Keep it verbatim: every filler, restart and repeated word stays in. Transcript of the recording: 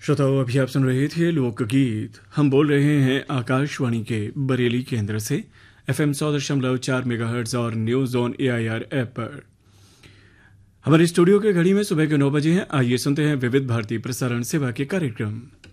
श्रोताओं, अभी आप सुन रहे थे लोकगीत। हम बोल रहे हैं आकाशवाणी के बरेली केंद्र से एफ एम सौ दशमलव चार मेगाहर्ट्ज और news on A I R app पर। हमारे स्टूडियो के घड़ी में सुबह के नौ बजे हैं। आइए सुनते हैं विविध भारती प्रसारण सेवा के कार्यक्रम।